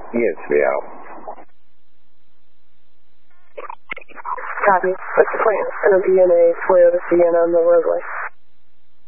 Units to be out. Copy. What's the plan? NOP and a Toyota Sienna on the roadway.